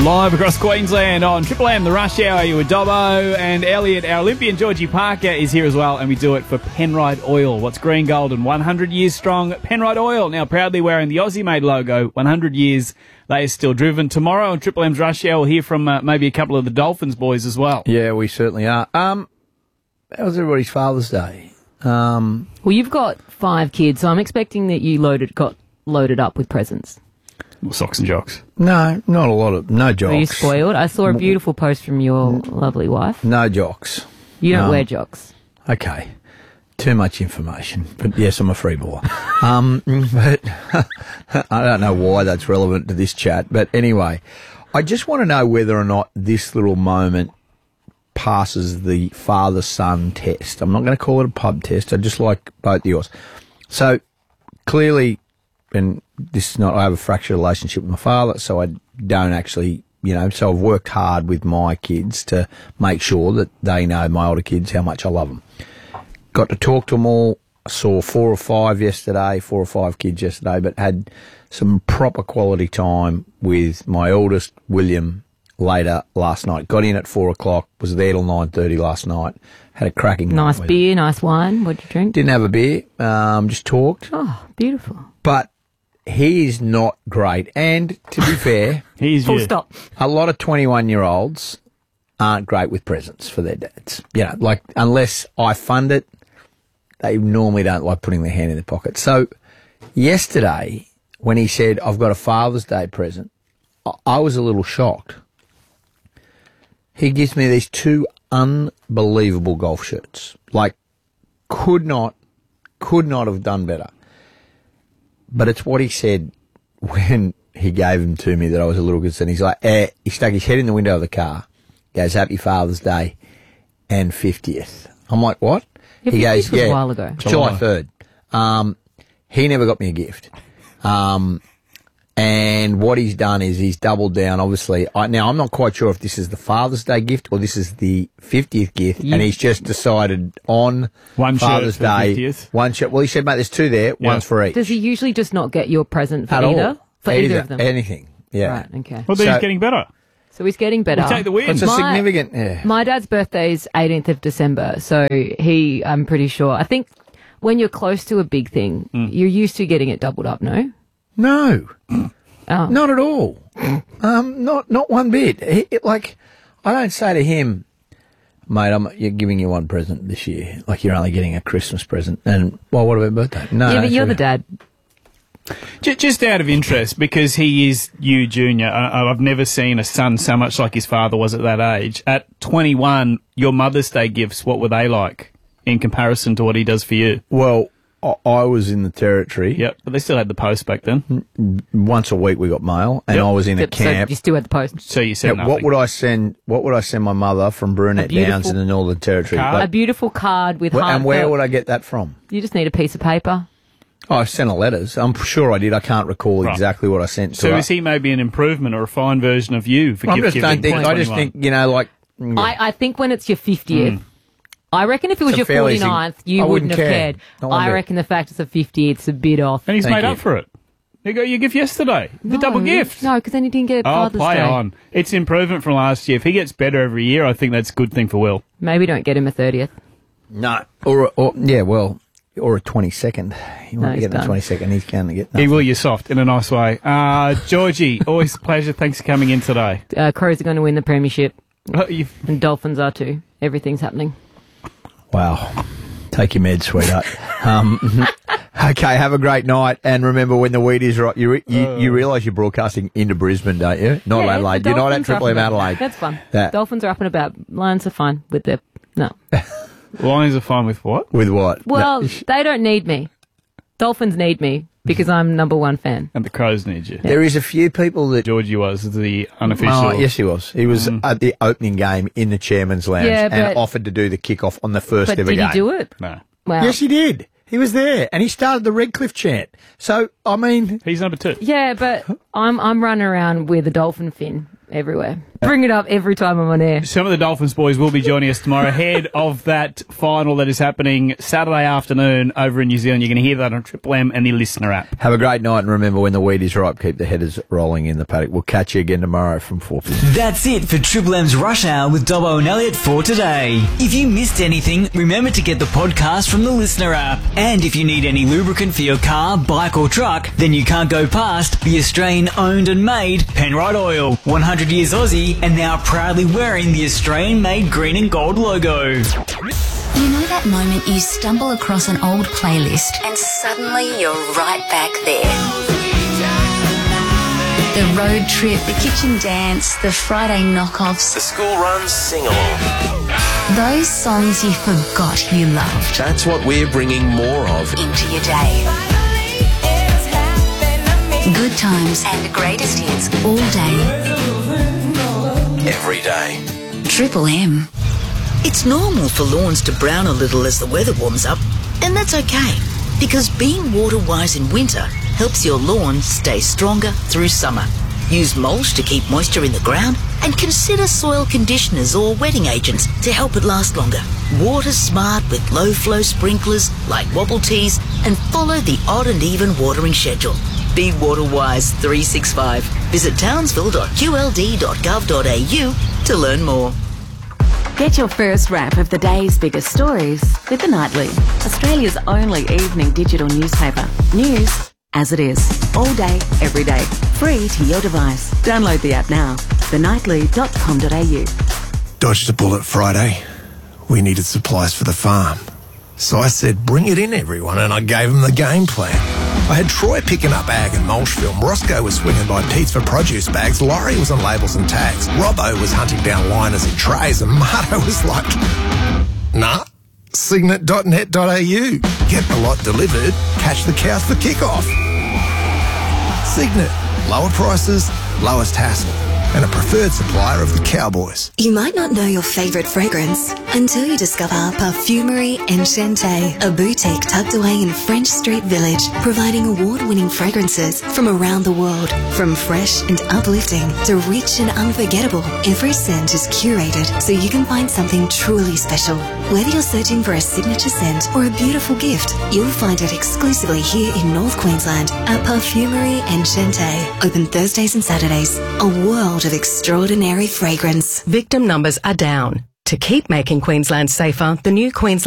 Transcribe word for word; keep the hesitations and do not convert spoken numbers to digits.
Live across Queensland on Triple M, the Rush Hour. You with Dobbo and Elliot. Our Olympian Georgie Parker is here as well, and we do it for Penrite Oil. What's green, gold, and one hundred years strong? Penrite Oil, now proudly wearing the Aussie-made logo. one hundred years, they are still driven. Tomorrow on Triple M's Rush Hour, we'll hear from uh, maybe a couple of the Dolphins boys as well. Yeah, we certainly are. Um, how was everybody's Father's Day? Um, well, you've got five kids, so I'm expecting that you loaded got loaded up with presents. Well, socks and jocks. No, not a lot of, no jocks. Were you spoiled? I saw a beautiful post from your lovely wife. No jocks. You don't um, wear jocks. Okay. Too much information. But yes, I'm a free boy. um, but I don't know why that's relevant to this chat. But anyway, I just want to know whether or not this little moment passes the father-son test. I'm not going to call it a pub test. I just like both of yours. So clearly, and this is not, I have a fractured relationship with my father, so I don't actually, you know, so I've worked hard with my kids to make sure that they know, my older kids, how much I love them. Got to talk to them all. I saw four or five yesterday, four or five kids yesterday, but had some proper quality time with my eldest, William, later last night. Got in at four o'clock, was there till nine thirty last night. Had a cracking nice night beer, nice wine. What'd you drink? Didn't have a beer, um, just talked. Oh, beautiful. But he is not great. And to be fair, he's full you. stop. A lot of twenty-one-year-olds aren't great with presents for their dads. You know, like, unless I fund it, they normally don't like putting their hand in their pocket. So yesterday, when he said, I've got a Father's Day present, I, I was a little shocked. He gives me these two unbelievable golf shirts. Like, could not, could not have done better. But it's what he said when he gave them to me that I was a little concerned. He's like, eh, he stuck his head in the window of the car, goes, Happy Father's Day and fiftieth. I'm like, what? Your he goes, was yeah, a while ago. July third. Um, he never got me a gift. Um, and what he's done is he's doubled down, obviously. I, now, I'm not quite sure if this is the Father's Day gift or this is the fiftieth gift, You- and he's just decided on One shirt Father's for the Day. fiftieth. One shirt. Well, he said, mate, there's two there, Yeah. one's for each. Does he usually just not get your present for At either? all. For either, of them? Anything. Yeah. Right, okay. Well, then So- he's getting better. So he's getting better. We'll take the win. It's a My- significant. Yeah. My dad's birthday is eighteenth of December, so he, I'm pretty sure. I think when you're close to a big thing, Mm. you're used to getting it doubled up, no? No. Oh. Not at all. um, not not one bit. He, it, like, I don't say to him, mate, I'm you're giving you one present this year. Like, you're only getting a Christmas present. And, well, what about birthday? No. yeah, no, but you're it's the a- dad. J- Just out of interest, because he is you, Junior. I- I've never seen a son so much like his father was at that age. At twenty-one, your Mother's Day gifts, what were they like in comparison to what he does for you? Well, I, I was in the territory. Yep, but they still had the post back then. Once a week we got mail, and Yep. I was in a So camp. you still had the post. So you Now, said nothing. what would I send? What would I send my mother from Brunette A beautiful Downs in the Northern Territory? card? A Like, beautiful card with wh- heartfelt. and where would I get that from? You just need a piece of paper. Oh, I sent her letters. I'm sure I did. I can't recall Right. exactly what I sent to So her. is he maybe an improvement or a fine version of you for I gift just giving? don't think. I just twenty-one? think you know, like. mm, I, I think when it's your fiftieth, I reckon if it was It's a your fairly sig- forty-ninth, you I wouldn't wouldn't have care. cared. Not one I bit. reckon the fact it's a fiftieth, it's a bit off. And he's Thank made you. up for it. You got your gift yesterday. The double gift. No, because then he didn't get Oh, Father's play Day. on. It's improvement from last year. If he gets better every year, I think that's a good thing for Will. Maybe don't get him a thirtieth. No, or, or yeah, well, or a twenty second. You No, want to he's get a done. twenty second? He's going to get. He Nothing. will you soft in a nice way. Uh, Georgie, always a pleasure. Thanks for coming in today. Uh, Crows are going to win the premiership, Uh, you've- and Dolphins are too. Everything's happening. Wow, take your meds, sweetheart. um, okay, have a great night, and remember when the weed is right, you re- you, you realise you're broadcasting into Brisbane, don't you? Not Yeah, Adelaide. the You're not at Dolphins are Triple up M and about. Adelaide. That's fun. That- Dolphins are up and about. Lions are fine with their no. Lions are fine with what? With what? Well, No. they don't need me. Dolphins need me because I'm number one fan. And the Crows need you. There is a few people that. Georgie was the unofficial. Oh, yes, he was. He was at the opening game in the chairman's lounge Yeah, and but- offered to do the kickoff on the first But ever did game. he do it? No. Wow. Yes, he did. He was there, and he started the Redcliffe chant. So, I mean, He's number two. Yeah, but I'm I'm running around with a dolphin fin everywhere. Bring it up every time I'm on air. Some of the Dolphins boys will be joining us tomorrow ahead of that final that is happening Saturday afternoon over in New Zealand. You're going to hear that on Triple M and the Listener app. Have a great night, and remember, when the wheat is ripe, keep the headers rolling in the paddock. We'll catch you again tomorrow from four fifty. That's it for Triple M's Rush Hour with Dobbo and Elliot for today. If you missed anything, remember to get the podcast from the Listener app. And if you need any lubricant for your car, bike or truck, then you can't go past the Australian owned and made Penrite Oil. one hundred years Aussie and now proudly wearing the Australian made green and gold logo. You know that moment you stumble across an old playlist and suddenly you're right back there? The road trip, the kitchen dance, the Friday knockoffs. The school runs, sing-along. Those songs you forgot you loved. That's what we're bringing more of into your day. Good times and the greatest hits all day. every day. Triple M. It's normal for lawns to brown a little as the weather warms up, and that's okay, because being water-wise in winter helps your lawn stay stronger through summer. Use mulch to keep moisture in the ground, and consider soil conditioners or wetting agents to help it last longer. Water smart with low-flow sprinklers like Wobble Tees, and follow the odd and even watering schedule. Be water-wise three sixty-five. Visit townsville dot q l d dot gov dot a u to learn more. Get your first wrap of the day's biggest stories with The Nightly, Australia's only evening digital newspaper. News as it is, all day, every day, free to your device. Download the app now, the nightly dot com dot a u. Dodged a bullet Friday. We needed supplies for the farm. So I said, bring it in, everyone, and I gave them the game plan. I had Troy picking up ag and mulch film, Roscoe was swinging by Pete's for produce bags, Laurie was on labels and tags, Robbo was hunting down liners and trays, and Marto was like, nah, signet dot net dot a u. Get the lot delivered, catch the cows for kickoff. Signet, lower prices, lowest hassle, and a preferred supplier of the Cowboys. You might not know your favourite fragrance until you discover Parfumerie Enchanté, a boutique tucked away in French Street Village, providing award-winning fragrances from around the world. From fresh and uplifting to rich and unforgettable, every scent is curated so you can find something truly special. Whether you're searching for a signature scent or a beautiful gift, you'll find it exclusively here in North Queensland at Parfumerie Enchanté. Open Thursdays and Saturdays. A world of extraordinary fragrance. Victim numbers are down. To keep making Queensland safer, the new Queensland